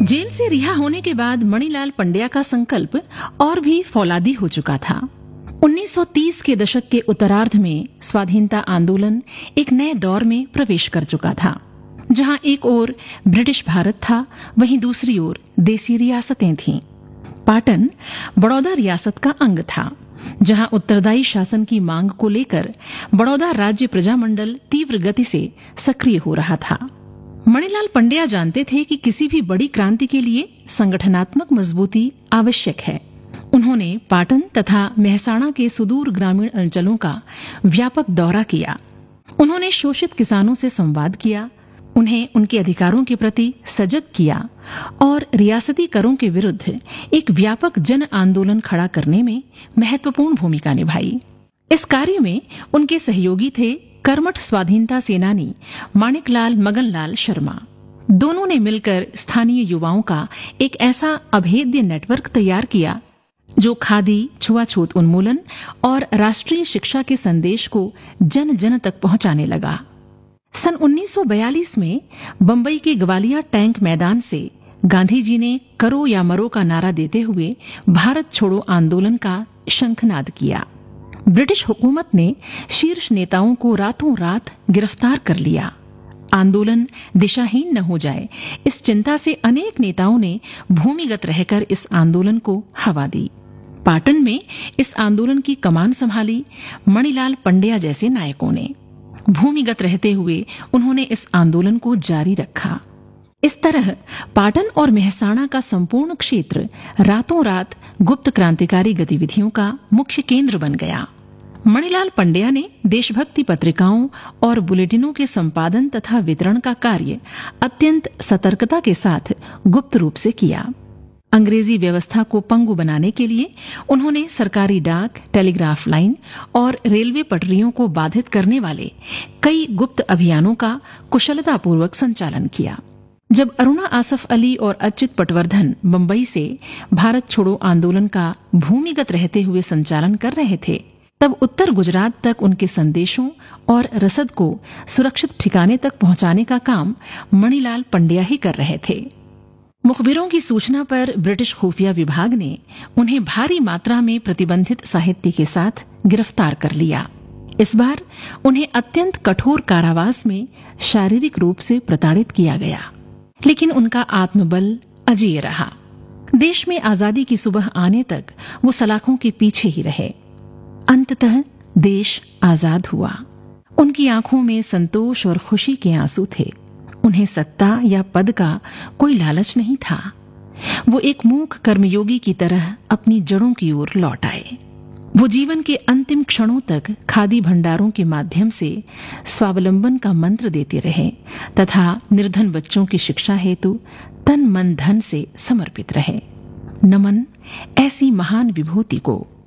Jail से रिहा होने के बाद मणिलाल पंड्या का संकल्प और भी फौलादी हो चुका था। 1930 के दशक के उत्तरार्ध में स्वाधीनता आंदोलन एक नए दौर में प्रवेश कर चुका था, जहां एक ओर ब्रिटिश भारत था, वहीं दूसरी ओर देसी रियासतें थीं। पाटन बड़ौदा रियासत का अंग था, जहां उत्तरदायी शासन की मांग को लेकर बड़ौदा राज्य प्रजामंडल तीव्र गति से सक्रिय हो रहा था। मणिलाल पंड्या जानते थे कि किसी भी बड़ी क्रांति के लिए संगठनात्मक मजबूती आवश्यक है। उन्होंने पाटन तथा मेहसाणा के सुदूर ग्रामीण अंचलों का व्यापक दौरा किया। उन्होंने शोषित किसानों से संवाद किया, उन्हें उनके अधिकारों के प्रति सजग किया और रियासती करों के विरुद्ध एक व्यापक जन आंदोलन खड़ा करने में महत्वपूर्ण भूमिका निभाई। इस कार्य में उनके सहयोगी थे कर्मठ स्वाधीनता सेनानी माणिकलाल मगनलाल शर्मा। दोनों ने मिलकर स्थानीय युवाओं का एक ऐसा अभेद्य नेटवर्क तैयार किया जो खादी, छुआछूत उन्मूलन और राष्ट्रीय शिक्षा के संदेश को जन जन तक पहुंचाने लगा। सन 1942 में बंबई के ग्वालियर टैंक मैदान से गांधी जी ने करो या मरो का नारा देते हुए भारत छोड़ो आंदोलन का शंखनाद किया। ब्रिटिश हुकूमत ने शीर्ष नेताओं को रातों रात गिरफ्तार कर लिया। आंदोलन दिशाहीन न हो जाए, इस चिंता से अनेक नेताओं ने भूमिगत रहकर इस आंदोलन को हवा दी। पाटन में इस आंदोलन की कमान संभाली मणिलाल पंड्या जैसे नायकों ने। भूमिगत रहते हुए उन्होंने इस आंदोलन को जारी रखा। इस तरह पाटन और मेहसाणा का संपूर्ण क्षेत्र रातों रात गुप्त क्रांतिकारी गतिविधियों का मुख्य केंद्र बन गया। मणिलाल पंड्या ने देशभक्ति पत्रिकाओं और बुलेटिनों के संपादन तथा वितरण का कार्य अत्यंत सतर्कता के साथ गुप्त रूप से किया। अंग्रेजी व्यवस्था को पंगु बनाने के लिए उन्होंने सरकारी डाक, टेलीग्राफ लाइन और रेलवे पटरियों को बाधित करने वाले कई गुप्त अभियानों का कुशलतापूर्वक संचालन किया। जब अरुणा आसफ अली और अच्युत पटवर्धन बंबई से भारत छोड़ो आंदोलन का भूमिगत रहते हुए संचालन कर रहे थे, तब उत्तर गुजरात तक उनके संदेशों और रसद को सुरक्षित ठिकाने तक पहुंचाने का काम मणिलाल पंड्या ही कर रहे थे। मुखबिरों की सूचना पर ब्रिटिश खुफिया विभाग ने उन्हें भारी मात्रा में प्रतिबंधित साहित्य के साथ गिरफ्तार कर लिया। इस बार उन्हें अत्यंत कठोर कारावास में शारीरिक रूप से प्रताड़ित किया गया, लेकिन उनका आत्मबल अजेय रहा। देश में आजादी की सुबह आने तक वो सलाखों के पीछे ही रहे। अंततः देश आजाद हुआ। उनकी आंखों में संतोष और खुशी के आंसू थे। उन्हें सत्ता या पद का कोई लालच नहीं था। वो एक मूक कर्मयोगी की तरह अपनी जड़ों की ओर लौट आए। वो जीवन के अंतिम क्षणों तक खादी भंडारों के माध्यम से स्वावलंबन का मंत्र देते रहे तथा निर्धन बच्चों की शिक्षा हेतु तन मन धन से समर्पित रहे। नमन ऐसी महान विभूति को।